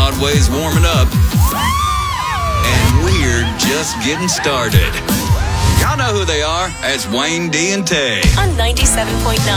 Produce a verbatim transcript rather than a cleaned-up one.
Broadway's warming up, and we're just getting started. Y'all know who they are. It's Wayne D and Tay on ninety-seven point nine.